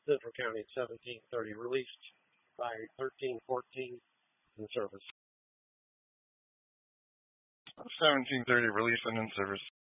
Central County 1730, released by 1314 in service. 1730, released and in service.